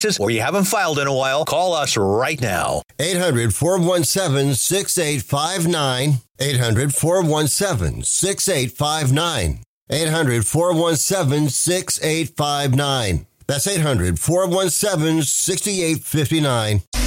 or you haven't filed in a while, call us right now. 800-417-6859. 800-417-6859. 800-417-6859. That's 800-417-6859.